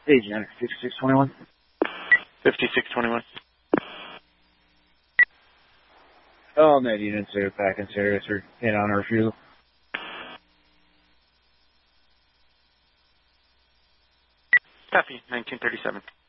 Hey, Janet, 5621. 5621. All net units are back in Sirius are in on our refusal. Copy, 1937.